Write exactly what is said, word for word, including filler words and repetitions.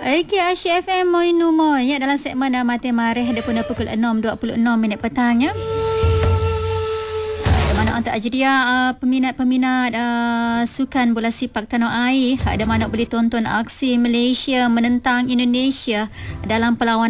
Okey, Asyik F M Moinu Moy ya, dalam segmen uh, Mati Marih ada pun pukul enam dua puluh enam minit petang ya. Ada mana untuk Ajdia uh, peminat-peminat uh, sukan bola sepak tanah air, ada mana boleh tonton aksi Malaysia menentang Indonesia dalam perlawanan